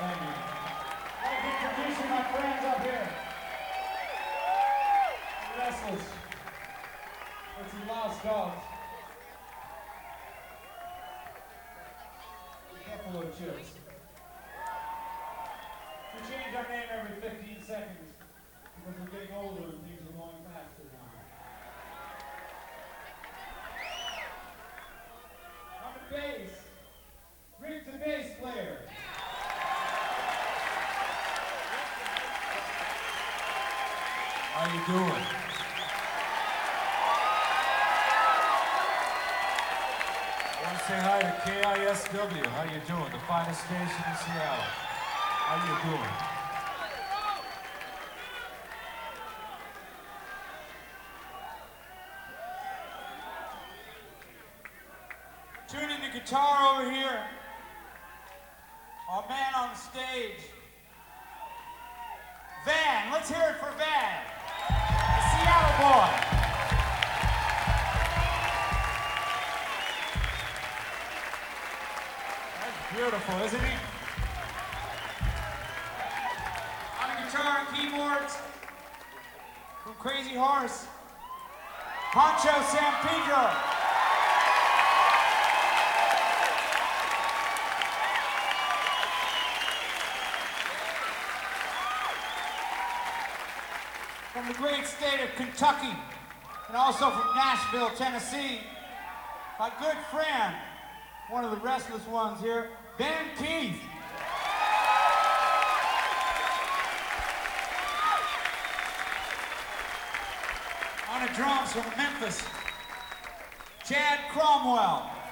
Thank you. I'd like to introduce you my friends up here. The Restless. It's the Lost Dogs. Buffalo Chips. We change our name every 15 seconds because we're getting older and things are going faster now. On the bass, Rick the bass player. How you doing? I want to say hi to KISW. How you doing? The finest station in Seattle. How you doing? Tuning the guitar over here. Our man on the stage. Van, let's hear it for Van. The Seattle boy. That's beautiful, isn't he? On the guitar and keyboards, from Crazy Horse, Pancho San Pedro. From the great state of Kentucky, and also from Nashville, Tennessee, my good friend, one of the restless ones here, Ben Keith. On the drums from Memphis, Chad Cromwell.